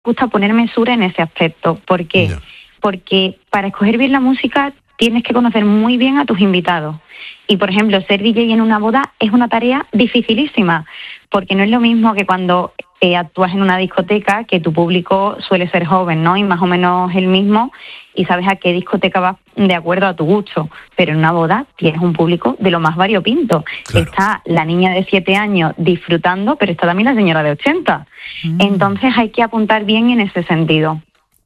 gusta poner mesura en ese aspecto. ¿Por qué? Ya. Porque para escoger bien la música tienes que conocer muy bien a tus invitados. Y, por ejemplo, ser DJ en una boda es una tarea dificilísima, porque no es lo mismo que cuando actúas en una discoteca, que tu público suele ser joven, ¿no? Y más o menos el mismo, y sabes a qué discoteca vas de acuerdo a tu gusto. Pero en una boda tienes un público de lo más variopinto. Claro. Está la niña de 7 años disfrutando, pero está también la señora de 80. Entonces hay que apuntar bien en ese sentido.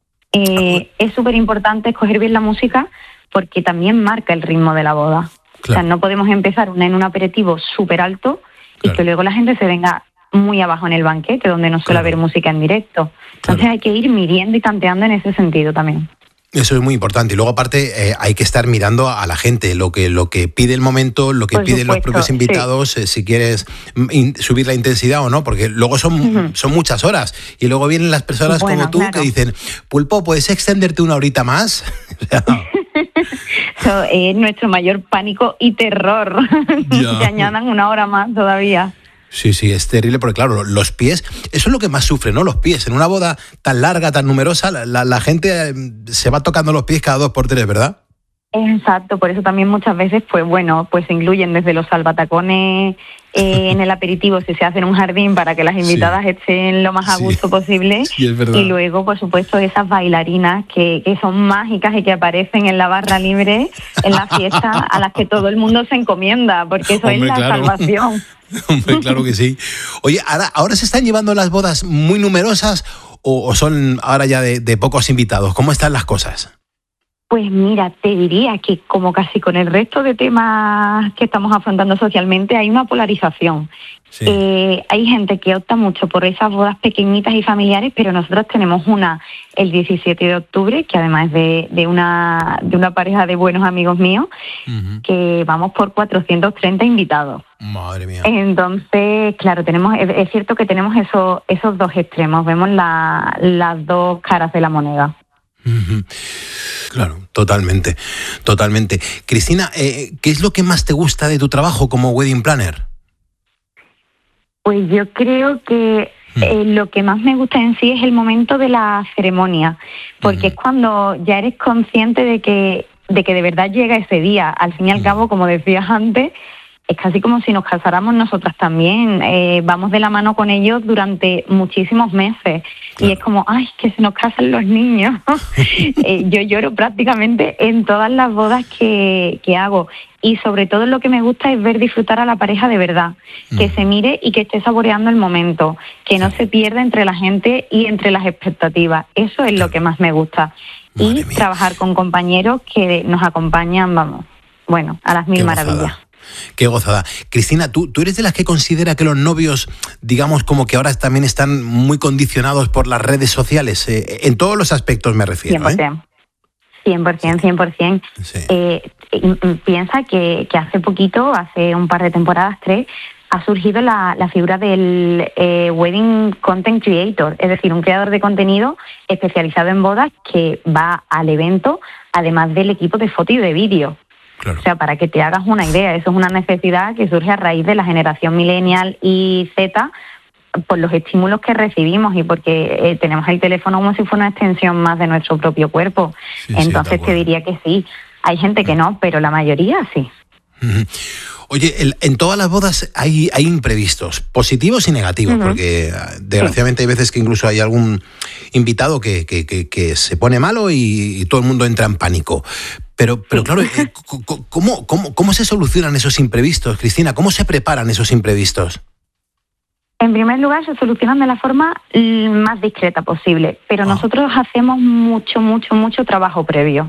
Es súper importante escoger bien la música porque también marca el ritmo de la boda. Claro. O sea, no podemos empezar en un aperitivo súper alto y Claro. que luego la gente se venga muy abajo en el banquete, donde no suele Claro. haber música en directo. Entonces Claro. hay que ir midiendo y tanteando en ese sentido también. Eso es muy importante. Y luego, aparte, hay que estar mirando a la gente, lo que pide el momento, lo que Por piden los supuesto, propios sí. invitados, si quieres subir la intensidad o no, porque luego son muchas horas. Y luego vienen las personas Bueno, como tú claro. que dicen, Pulpo, ¿puedes extenderte una horita más? O sea, Eso es nuestro mayor pánico y terror, Ya. que añadan una hora más todavía. sí, es terrible, porque claro, los pies, eso es lo que más sufre, ¿no? Los pies. En una boda tan larga, tan numerosa, la gente se va tocando los pies cada 2 por 3, ¿verdad? Exacto, por eso también muchas veces, pues bueno, pues se incluyen desde los salvatacones en el aperitivo, si se hace en un jardín, para que las invitadas estén lo más a Sí. gusto posible. Sí, es verdad. Y luego, por supuesto, esas bailarinas que son mágicas y que aparecen en la barra libre, en la fiesta, a las que todo el mundo se encomienda, porque eso Hombre, es la claro. salvación. Hombre, claro que sí. Oye, ¿ahora se están llevando las bodas muy numerosas o son ahora ya de pocos invitados? ¿Cómo están las cosas? Pues mira, te diría que como casi con el resto de temas que estamos afrontando socialmente, hay una polarización. Sí. Hay gente que opta mucho por esas bodas pequeñitas y familiares, pero nosotros tenemos una el 17 de octubre, que además es de una pareja de buenos amigos míos, Ujú. que vamos por 430 invitados. Madre mía. Entonces, claro, es cierto que tenemos esos dos extremos, vemos las dos caras de la moneda. Ujú. Claro, totalmente. Cristina, ¿qué es lo que más te gusta de tu trabajo como wedding planner? Pues yo creo que lo que más me gusta en sí es el momento de la ceremonia, porque es cuando ya eres consciente de que de verdad llega ese día. Al fin y al cabo, como decías antes, es casi como si nos casáramos nosotras también. Vamos de la mano con ellos durante muchísimos meses. Claro. Y es como, ¡ay, que se nos casan los niños! Yo lloro prácticamente en todas las bodas que hago. Y sobre todo lo que me gusta es ver disfrutar a la pareja de verdad. Que se mire y que esté saboreando el momento. Que no se pierda entre la gente y entre las expectativas. Eso es lo que más me gusta. Madre Y mía. trabajar con compañeros que nos acompañan, vamos, bueno, a las mil Qué maravillas. gozada. Qué gozada. Cristina, ¿tú eres de las que considera que los novios, digamos, como que ahora también están muy condicionados por las redes sociales? En todos los aspectos me refiero, 100%. 100%. Sí. Piensa que hace poquito, hace un par de temporadas, 3, ha surgido la figura del Wedding Content Creator, es decir, un creador de contenido especializado en bodas que va al evento, además del equipo de foto y de vídeo. Claro. O sea, para que te hagas una idea, eso es una necesidad que surge a raíz de la generación millennial y Z, por los estímulos que recibimos y porque tenemos el teléfono como si fuera una extensión más de nuestro propio cuerpo. Sí, Entonces de te acuerdo. diría que sí. Hay gente que no, pero la mayoría sí. Ujú. Oye, en todas las bodas hay imprevistos, positivos y negativos, porque desgraciadamente hay veces que incluso hay algún invitado que se pone malo y todo el mundo entra en pánico. Pero claro, ¿cómo se solucionan esos imprevistos, Cristina? ¿Cómo se preparan esos imprevistos? En primer lugar, se solucionan de la forma más discreta posible, pero nosotros hacemos mucho trabajo previo.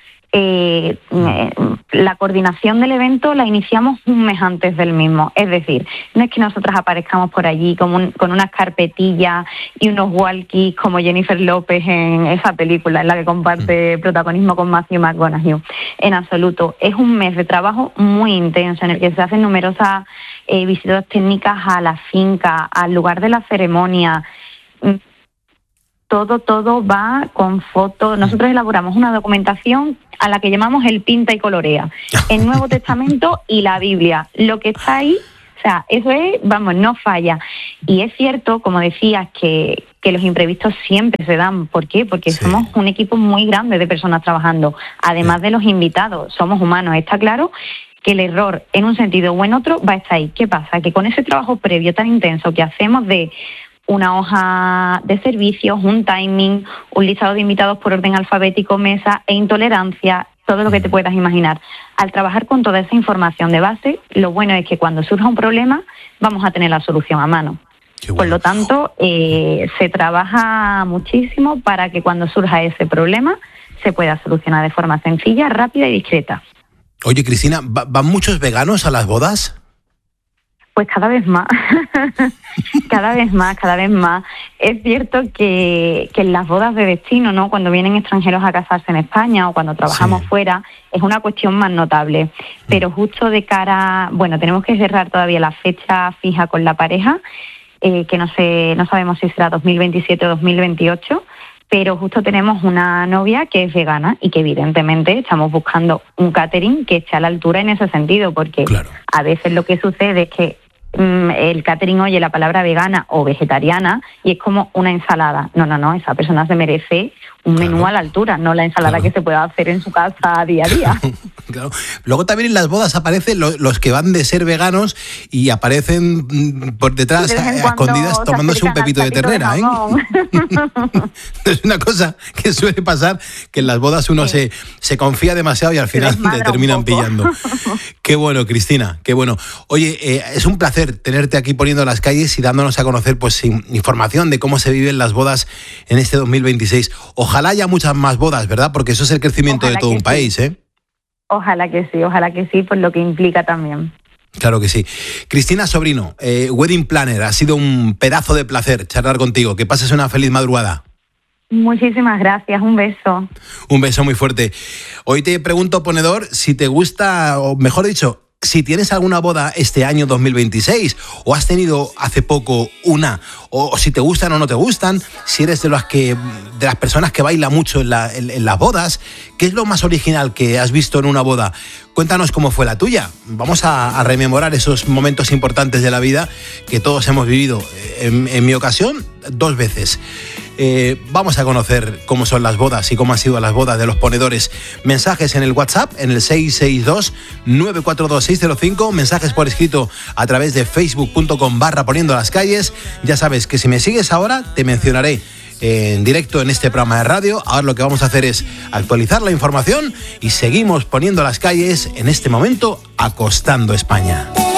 La coordinación del evento la iniciamos un mes antes del mismo. Es decir, no es que nosotras aparezcamos por allí con unas carpetillas y unos walkies como Jennifer López en esa película en la que comparte protagonismo con Matthew McConaughey. En absoluto. Es un mes de trabajo muy intenso en el que se hacen numerosas visitas técnicas a la finca, al lugar de la ceremonia. Todo va con fotos. Nosotros elaboramos una documentación a la que llamamos el pinta y colorea. El Nuevo Testamento y la Biblia. Lo que está ahí O sea, eso es, vamos, no falla. Y es cierto, como decías, que los imprevistos siempre se dan. ¿Por qué? Porque somos un equipo muy grande de personas trabajando. Además de los invitados, somos humanos. Está claro que el error, en un sentido o en otro, va a estar ahí. ¿Qué pasa? Que con ese trabajo previo tan intenso que hacemos de una hoja de servicios, un timing, un listado de invitados por orden alfabético, mesa e intolerancia, todo lo que te puedas imaginar. Al trabajar con toda esa información de base, lo bueno es que cuando surja un problema, vamos a tener la solución a mano. Bueno. Por lo tanto, se trabaja muchísimo para que cuando surja ese problema se pueda solucionar de forma sencilla, rápida y discreta. Oye, Cristina, ¿van muchos veganos a las bodas? Pues cada vez más, cada vez más. Es cierto que en las bodas de destino, ¿no? Cuando vienen extranjeros a casarse en España o cuando trabajamos fuera, es una cuestión más notable. Pero justo de cara, bueno, tenemos que cerrar todavía la fecha fija con la pareja, que no sabemos si será 2027 o 2028, pero justo tenemos una novia que es vegana y que evidentemente estamos buscando un catering que esté a la altura en ese sentido, porque a veces lo que sucede es que el catering oye la palabra vegana o vegetariana y es como una ensalada. No, esa persona se merece un menú a la altura, no la ensalada que se pueda hacer en su casa día a día. Claro. Luego también en las bodas aparecen los que van de ser veganos y aparecen por detrás escondidas tomándose un pepito de ternera, ¿eh? Es una cosa que suele pasar, que en las bodas uno se confía demasiado y al final le terminan pillando. Qué bueno, Cristina, qué bueno. Oye, es un placer tenerte aquí poniendo las calles y dándonos a conocer pues información de cómo se viven las bodas en este 2026. Ojalá haya muchas más bodas, ¿verdad? Porque eso es el crecimiento de todo un país, ¿eh? Ojalá que sí, por lo que implica también. Claro que sí. Cristina Sobrino, Wedding Planner, ha sido un pedazo de placer charlar contigo. Que pases una feliz madrugada. Muchísimas gracias, un beso. Un beso muy fuerte. Hoy te pregunto, ponedor, si te gusta, o mejor dicho, si tienes alguna boda este año 2026 o has tenido hace poco una, o si te gustan o no te gustan, si eres de las personas que baila mucho en las bodas, ¿qué es lo más original que has visto en una boda? Cuéntanos cómo fue la tuya. Vamos a rememorar esos momentos importantes de la vida que todos hemos vivido. En mi ocasión, 2 veces. Vamos a conocer cómo son las bodas y cómo han sido las bodas de los ponedores. Mensajes en el WhatsApp, en el 662-942-605. Mensajes por escrito a través de facebook.com/poniendo las calles. Ya sabes que si me sigues ahora, te mencionaré en directo en este programa de radio. Ahora lo que vamos a hacer es actualizar la información y seguimos poniendo las calles, en este momento, acostando España.